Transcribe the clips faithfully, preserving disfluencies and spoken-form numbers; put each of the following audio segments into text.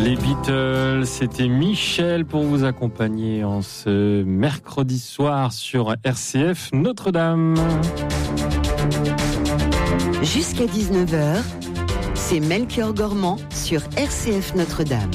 Les Beatles, c'était Michel pour vous accompagner en ce mercredi soir sur R C F Notre-Dame. Jusqu'à dix-neuf heures, c'est Melchior Gormand sur R C F Notre-Dame.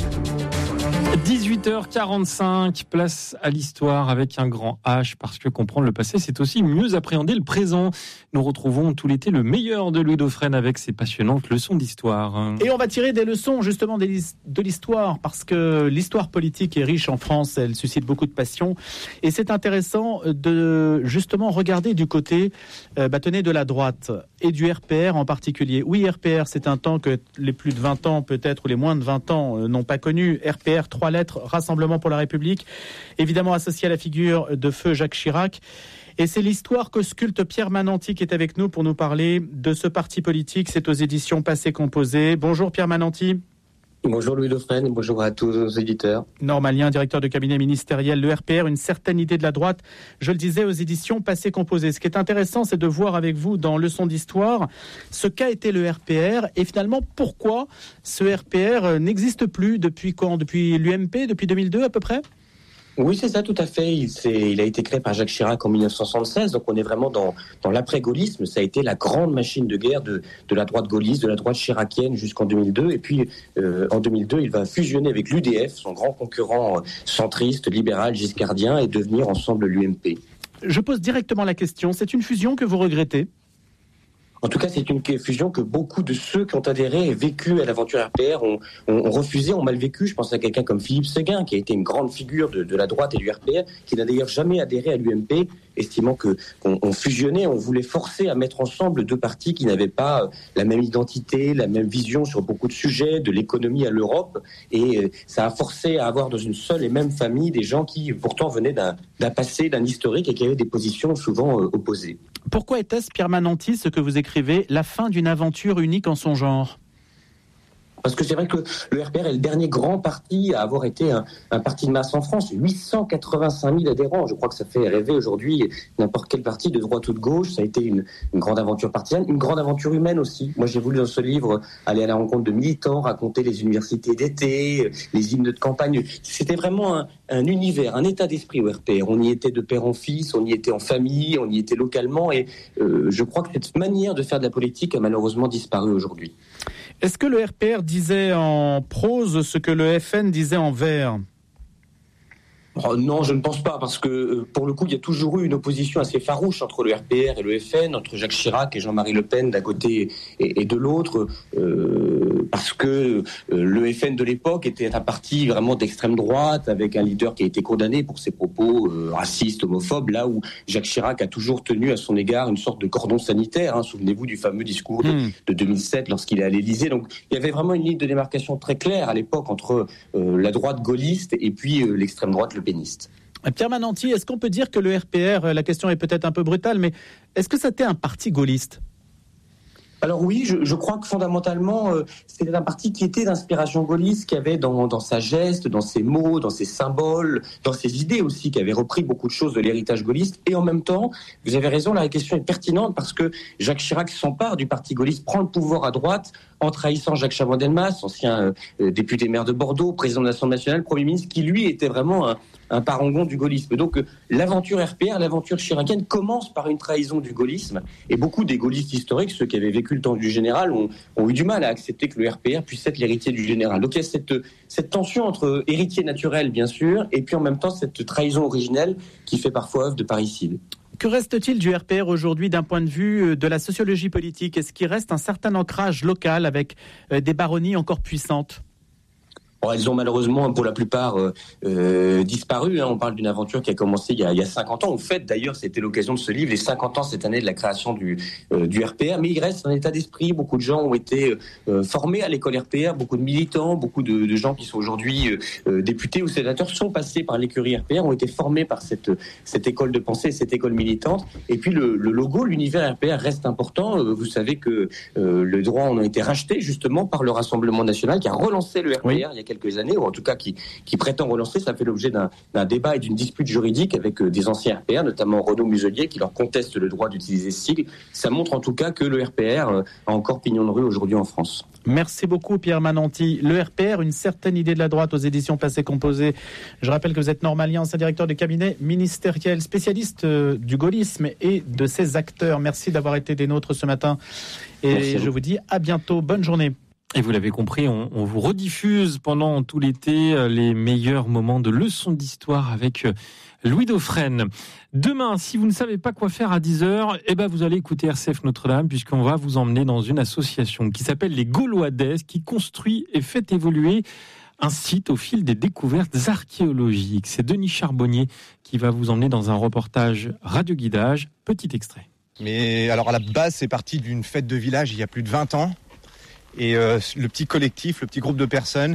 dix-huit heures quarante-cinq, place à l'histoire avec un grand H, parce que comprendre le passé, c'est aussi mieux appréhender le présent. Nous retrouvons tout l'été le meilleur de Louis Dauphren avec ses passionnantes leçons d'histoire. Et on va tirer des leçons justement de l'histoire, parce que l'histoire politique est riche en France, elle suscite beaucoup de passion. Et c'est intéressant de justement regarder du côté, euh, bah, tenez, de la droite et du R P R en particulier. Oui, R P R, c'est un temps que les plus de vingt ans peut-être, ou les moins de vingt ans euh, n'ont pas connu. R P R, trois lettres, Rassemblement pour la République, évidemment associé à la figure de feu Jacques Chirac. Et c'est l'histoire que sculpte Pierre Mananti qui est avec nous pour nous parler de ce parti politique. C'est aux éditions Passé Composé. Bonjour Pierre Mananti. Bonjour Louis Dauphren, bonjour à tous nos éditeurs. Normalien, directeur de cabinet ministériel, le R P R, une certaine idée de la droite, je le disais, aux éditions Passé Composé. Ce qui est intéressant, c'est de voir avec vous dans Leçon d'histoire ce qu'a été le R P R et finalement pourquoi ce R P R n'existe plus depuis quand ? Depuis l'U M P, depuis deux mille deux à peu près ? Oui, c'est ça, tout à fait. Il, il a été créé par Jacques Chirac en dix-neuf cent soixante-seize, donc on est vraiment dans, dans l'après-gaullisme. Ça a été la grande machine de guerre de, de la droite gaulliste, de la droite chiracienne jusqu'en deux mille deux. Et puis, euh, en deux mille deux, il va fusionner avec l'U D F, son grand concurrent euh, centriste, libéral, giscardien, et devenir ensemble l'U M P. Je pose directement la question. C'est une fusion que vous regrettez ? En tout cas, c'est une fusion que beaucoup de ceux qui ont adhéré et vécu à l'aventure R P R ont, ont, ont refusé, ont mal vécu. Je pense à quelqu'un comme Philippe Séguin, qui a été une grande figure de, de la droite et du R P R, qui n'a d'ailleurs jamais adhéré à l'U M P, estimant que qu'on on fusionnait, on voulait forcer à mettre ensemble deux partis qui n'avaient pas la même identité, la même vision sur beaucoup de sujets, de l'économie à l'Europe, et ça a forcé à avoir dans une seule et même famille des gens qui pourtant venaient d'un, d'un passé, d'un historique, et qui avaient des positions souvent euh, opposées. Pourquoi était-ce, Pierre Mananti, ce que vous écrivez, la fin d'une aventure unique en son genre ? Parce que c'est vrai que le R P R est le dernier grand parti à avoir été un, un parti de masse en France. huit cent quatre-vingt-cinq mille adhérents. Je crois que ça fait rêver aujourd'hui n'importe quel parti de droite ou de gauche. Ça a été une, une grande aventure partisane, une grande aventure humaine aussi. Moi, j'ai voulu dans ce livre aller à la rencontre de militants, raconter les universités d'été, les hymnes de campagne. C'était vraiment un, un univers, un état d'esprit au R P R. On y était de père en fils, on y était en famille, on y était localement. Et euh, je crois que cette manière de faire de la politique a malheureusement disparu aujourd'hui. Est-ce que le R P R disait en prose ce que le F N disait en vers ? Oh non, je ne pense pas, parce que pour le coup, il y a toujours eu une opposition assez farouche entre le R P R et le F N, entre Jacques Chirac et Jean-Marie Le Pen d'un côté et, et de l'autre, euh, parce que euh, le F N de l'époque était un parti vraiment d'extrême droite, avec un leader qui a été condamné pour ses propos euh, racistes, homophobes, là où Jacques Chirac a toujours tenu à son égard une sorte de cordon sanitaire. Hein, souvenez-vous du fameux discours de, mmh. de deux mille sept lorsqu'il est à l'Élysée. Donc il y avait vraiment une ligne de démarcation très claire à l'époque entre euh, la droite gaulliste et puis euh, l'extrême droite le péniste. Pierre Mananti, est-ce qu'on peut dire que le R P R, la question est peut-être un peu brutale, mais est-ce que c'était un parti gaulliste ? Alors oui, je, je crois que fondamentalement, euh, c'était un parti qui était d'inspiration gaulliste, qui avait dans, dans sa geste, dans ses mots, dans ses symboles, dans ses idées aussi, qui avait repris beaucoup de choses de l'héritage gaulliste. Et en même temps, vous avez raison, la question est pertinente parce que Jacques Chirac s'empare du parti gaulliste, prend le pouvoir à droite en trahissant Jacques Chaban-Delmas, ancien euh, député maire de Bordeaux, président de l'Assemblée nationale, Premier ministre, qui lui était vraiment un, un parangon du gaullisme. Donc euh, l'aventure R P R, l'aventure chiracienne commence par une trahison du gaullisme. Et beaucoup des gaullistes historiques, ceux qui avaient vécu le temps du général, ont, ont eu du mal à accepter que le R P R puisse être l'héritier du général. Donc il y a cette, cette tension entre héritier naturel, bien sûr, et puis en même temps cette trahison originelle qui fait parfois œuvre de parricide. Que reste-t-il du R P R aujourd'hui d'un point de vue de la sociologie politique ? Est-ce qu'il reste un certain ancrage local avec des baronnies encore puissantes ? Bon, elles ont malheureusement, pour la plupart, euh, euh, disparu. Hein. On parle d'une aventure qui a commencé il y a, il y a cinquante ans. En fait, d'ailleurs, c'était l'occasion de ce livre, les cinquante ans cette année de la création du, euh, du R P R. Mais il reste un état d'esprit. Beaucoup de gens ont été euh, formés à l'école R P R. Beaucoup de militants, beaucoup de, de gens qui sont aujourd'hui euh, députés ou sénateurs sont passés par l'écurie R P R, ont été formés par cette, cette école de pensée, cette école militante. Et puis le, le logo, l'univers R P R reste important. Euh, vous savez que euh, les droits en ont été rachetés justement par le Rassemblement national qui a relancé le R P R oui. il y a quelques années, ou en tout cas qui, qui prétend relancer. Ça fait l'objet d'un, d'un débat et d'une dispute juridique avec des anciens R P R, notamment Renaud Muselier, qui leur conteste le droit d'utiliser ce sigle. Ça montre en tout cas que le R P R a encore pignon de rue aujourd'hui en France. Merci beaucoup Pierre Mananti. Le R P R, une certaine idée de la droite aux éditions Passé Composé. Je rappelle que vous êtes normalien, ancien directeur de cabinet ministériel, spécialiste du gaullisme et de ses acteurs. Merci d'avoir été des nôtres ce matin. Et Merci je vous dis à bientôt. Bonne journée. Et vous l'avez compris, on, on vous rediffuse pendant tout l'été les meilleurs moments de leçons d'histoire avec Louis Dauphren. Demain, si vous ne savez pas quoi faire à dix heures, eh ben vous allez écouter R C F Notre-Dame, puisqu'on va vous emmener dans une association qui s'appelle les Gauloises, qui construit et fait évoluer un site au fil des découvertes archéologiques. C'est Denis Charbonnier qui va vous emmener dans un reportage radio-guidage. Petit extrait. Mais alors à la base, c'est parti d'une fête de village il y a plus de vingt ans. Et euh, le petit collectif, le petit groupe de personnes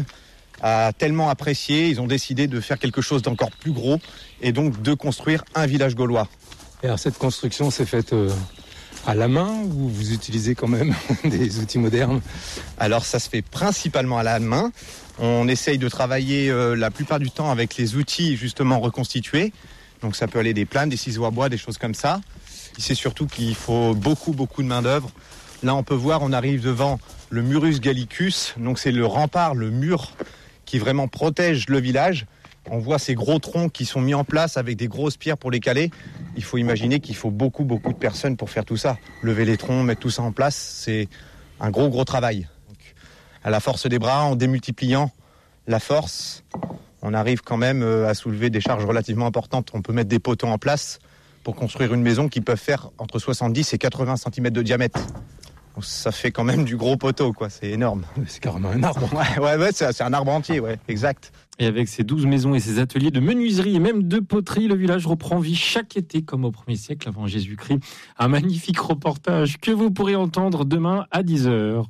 a tellement apprécié, ils ont décidé de faire quelque chose d'encore plus gros et donc de construire un village gaulois. Et alors cette construction s'est faite euh, à la main ou vous utilisez quand même des outils modernes ? Alors ça se fait principalement à la main. On essaye de travailler euh, la plupart du temps avec les outils justement reconstitués. Donc ça peut aller des planes, des ciseaux à bois, des choses comme ça. C'est surtout qu'il faut beaucoup, beaucoup de main d'œuvre. Là, on peut voir, on arrive devant le Murus Gallicus. Donc, c'est le rempart, le mur qui vraiment protège le village. On voit ces gros troncs qui sont mis en place avec des grosses pierres pour les caler. Il faut imaginer qu'il faut beaucoup, beaucoup de personnes pour faire tout ça. Lever les troncs, mettre tout ça en place, c'est un gros, gros travail. Donc, à la force des bras, en démultipliant la force, on arrive quand même à soulever des charges relativement importantes. On peut mettre des poteaux en place pour construire une maison qui peut faire entre soixante-dix et quatre-vingts centimètres de diamètre. Donc ça fait quand même du gros poteau, quoi. C'est énorme. C'est carrément un arbre. Ouais, ouais, ouais c'est, c'est un arbre entier, ouais, exact. Et avec ses douze maisons et ses ateliers de menuiserie et même de poterie, le village reprend vie chaque été comme au premier siècle avant Jésus-Christ. Un magnifique reportage que vous pourrez entendre demain à dix heures.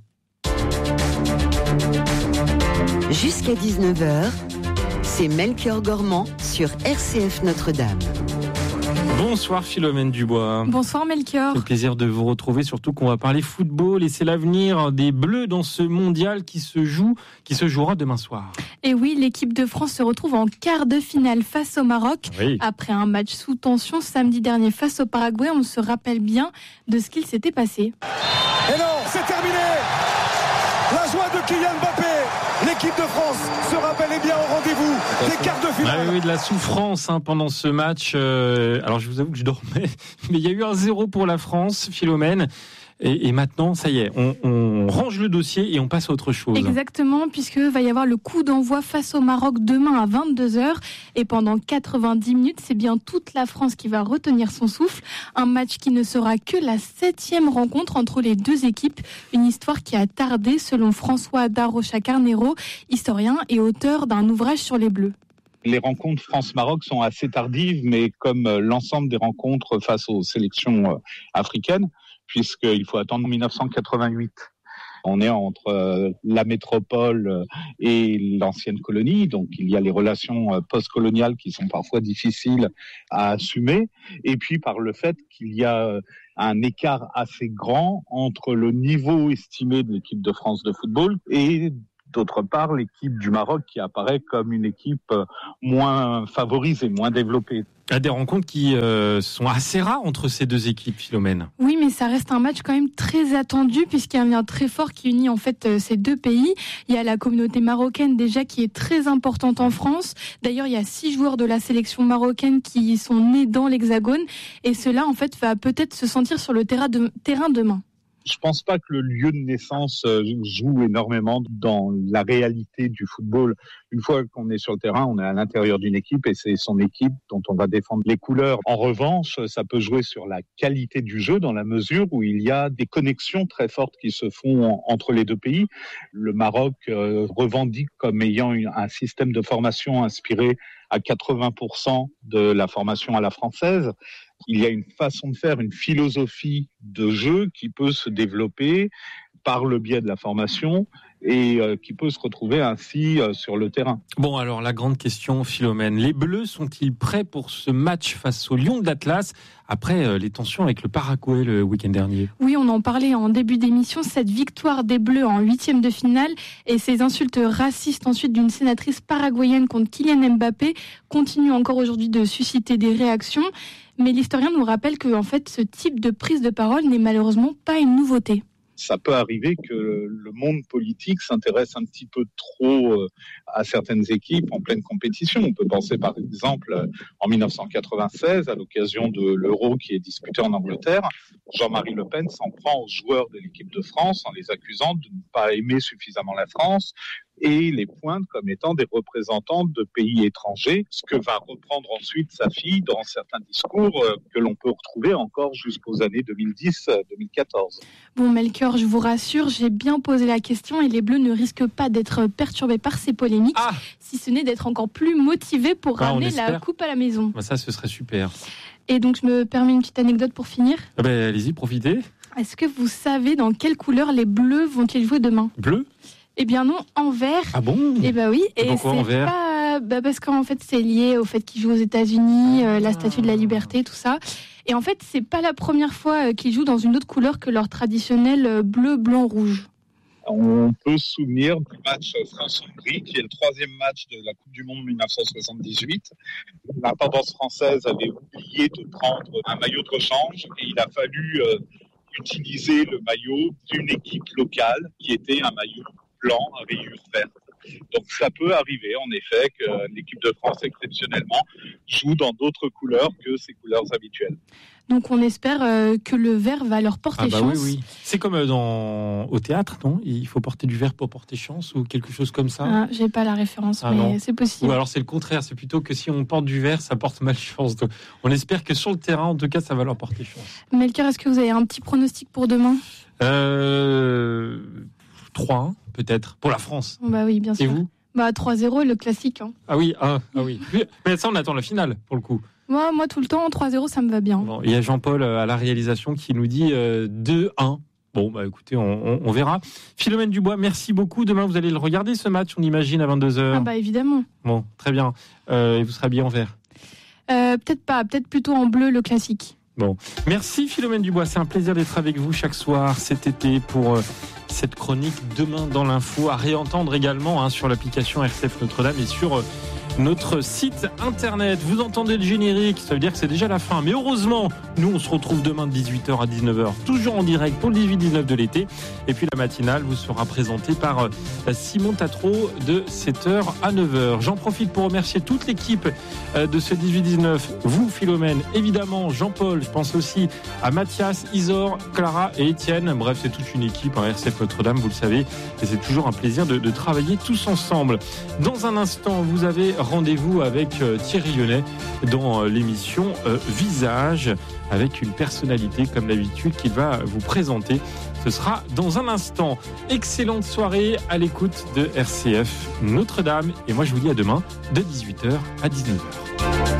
Jusqu'à dix-neuf heures, c'est Melchior Gormand sur R C F Notre-Dame. Bonsoir Philomène Dubois. Bonsoir Melchior. C'est un plaisir de vous retrouver, surtout qu'on va parler football et c'est l'avenir des Bleus dans ce mondial qui se joue, qui se jouera demain soir. Et oui, l'équipe de France se retrouve en quart de finale face au Maroc. Oui. Après un match sous tension samedi dernier face au Paraguay, on se rappelle bien de ce qu'il s'était passé. Et non, c'est terminé. La joie de Kylian Mbappé. L'équipe de France se rappelle eh bien au rendez-vous des quarts de finale. Ah oui, de la souffrance hein, pendant ce match. Euh, alors je vous avoue que je dormais, mais il y a eu un zéro pour la France, Philomène. Et, et maintenant, ça y est, on, on range le dossier et on passe à autre chose. Exactement, puisque va y avoir le coup d'envoi face au Maroc demain à vingt-deux heures. Et pendant quatre-vingt-dix minutes, c'est bien toute la France qui va retenir son souffle. Un match qui ne sera que la septième rencontre entre les deux équipes. Une histoire qui a tardé, selon François Darocha-Carnero, historien et auteur d'un ouvrage sur les Bleus. Les rencontres France-Maroc sont assez tardives, mais comme l'ensemble des rencontres face aux sélections africaines, puisqu'il faut attendre dix-neuf cent quatre-vingt-huit. On est entre la métropole et l'ancienne colonie, donc il y a les relations post-coloniales qui sont parfois difficiles à assumer, et puis par le fait qu'il y a un écart assez grand entre le niveau estimé de l'équipe de France de football et d'autre part l'équipe du Maroc qui apparaît comme une équipe moins favorisée, moins développée. Il y a des rencontres qui euh, sont assez rares entre ces deux équipes, Philomène. Oui, mais ça reste un match quand même très attendu puisqu'il y a un lien très fort qui unit en fait euh, ces deux pays. Il y a la communauté marocaine déjà qui est très importante en France. D'ailleurs, il y a six joueurs de la sélection marocaine qui sont nés dans l'Hexagone et cela en fait va peut-être se sentir sur le terrain, de, terrain demain. Je pense pas que le lieu de naissance joue énormément dans la réalité du football. Une fois qu'on est sur le terrain, on est à l'intérieur d'une équipe et c'est son équipe dont on va défendre les couleurs. En revanche, ça peut jouer sur la qualité du jeu dans la mesure où il y a des connexions très fortes qui se font entre les deux pays. Le Maroc revendique comme ayant un système de formation inspiré à quatre-vingts pour cent de la formation à la française. Il y a une façon de faire, une philosophie de jeu qui peut se développer par le biais de la formation et euh, qui peut se retrouver ainsi euh, sur le terrain. Bon, alors la grande question, Philomène, les Bleus sont-ils prêts pour ce match face au Lion de l'Atlas après euh, les tensions avec le Paraguay le week-end dernier? Oui, on en parlait en début d'émission, cette victoire des Bleus en huitième de finale et ces insultes racistes ensuite d'une sénatrice paraguayenne contre Kylian Mbappé continuent encore aujourd'hui de susciter des réactions. Mais l'historien nous rappelle que en fait, ce type de prise de parole n'est malheureusement pas une nouveauté. Ça peut arriver que le monde politique s'intéresse un petit peu trop à certaines équipes en pleine compétition. On peut penser par exemple en dix-neuf cent quatre-vingt-seize, à l'occasion de l'Euro qui est disputé en Angleterre, Jean-Marie Le Pen s'en prend aux joueurs de l'équipe de France en les accusant de ne pas aimer suffisamment la France et les pointe comme étant des représentants de pays étrangers, ce que va reprendre ensuite sa fille dans certains discours que l'on peut retrouver encore jusqu'aux années deux mille dix deux mille quatorze. Bon, Melchior, je vous rassure, j'ai bien posé la question et les Bleus ne risquent pas d'être perturbés par ces polémiques, ah si ce n'est d'être encore plus motivés pour ah, ramener la coupe à la maison. Bah ça, ce serait super. Et donc, je me permets une petite anecdote pour finir. Ah ben, allez-y, profitez. Est-ce que vous savez dans quelle couleur les Bleus vont-ils jouer demain ? Bleu ? Eh bien non, en vert. Ah bon ? Eh ben oui. Et, et pourquoi c'est en vert ? Pas... Bah parce qu'en fait c'est lié au fait qu'ils jouent aux États-Unis, euh, la Statue de la Liberté, tout ça. Et en fait c'est pas la première fois euh, qu'ils jouent dans une autre couleur que leur traditionnel euh, bleu, blanc, rouge. On peut se souvenir du match France-Hongrie, qui est le troisième match de la Coupe du Monde dix-neuf cent soixante-dix-huit. L'intendance française avait oublié de prendre un maillot de rechange et il a fallu euh, utiliser le maillot d'une équipe locale qui était un maillot blanc à rayures vertes. Donc ça peut arriver en effet que l'équipe de France exceptionnellement joue dans d'autres couleurs que ses couleurs habituelles. Donc on espère euh, que le vert va leur porter ah bah chance. Oui, oui. C'est comme dans... au théâtre, non ? Il faut porter du vert pour porter chance ou quelque chose comme ça. Ah, j'ai pas la référence, ah, mais non. C'est possible. Ou alors c'est le contraire, c'est plutôt que si on porte du vert, ça porte malchance. Donc, on espère que sur le terrain, en tout cas, ça va leur porter chance. Melchior, est-ce que vous avez un petit pronostic pour demain ? Euh... trois un peut-être, pour la France. Bah oui, bien sûr. Et vous ? Bah trois zéro, le classique. Hein. Ah oui, ah, ah oui. Mais ça, on attend la finale, pour le coup. Moi, moi tout le temps, trois zéro, ça me va bien. Bon, il y a Jean-Paul à la réalisation qui nous dit euh, deux un. Bon, bah écoutez, on, on, on verra. Philomène Dubois, merci beaucoup. Demain, vous allez le regarder, ce match, on imagine, à vingt-deux heures. Ah bah évidemment. Bon, très bien. Euh, et vous serez habillé en vert ? euh, Peut-être pas, peut-être plutôt en bleu, le classique. Bon, merci Philomène Dubois. C'est un plaisir d'être avec vous chaque soir cet été pour... Euh, cette chronique demain dans l'info, à réentendre également hein, sur l'application R C F Notre-Dame et sur euh, notre site internet. Vous entendez le générique, ça veut dire que c'est déjà la fin. Mais heureusement, nous on se retrouve demain de dix-huit heures à dix-neuf heures, toujours en direct pour le dix-huit dix-neuf de l'été. Et puis la matinale vous sera présentée par euh, Simon Tatro de sept heures à neuf heures. J'en profite pour remercier toute l'équipe euh, de ce dix-huit dix-neuf. Vous Philomène, évidemment, Jean-Paul, je pense aussi à Mathias, Isor, Clara et Étienne. Bref, c'est toute une équipe, hein, R C F Notre-Dame, vous le savez, et c'est toujours un plaisir de, de travailler tous ensemble. Dans un instant, vous avez rendez-vous avec euh, Thierry Lyonnais dans euh, l'émission euh, Visage, avec une personnalité comme d'habitude qu'il va vous présenter. Ce sera dans un instant. Excellente soirée à l'écoute de R C F Notre-Dame, et moi je vous dis à demain de dix-huit heures à dix-neuf heures.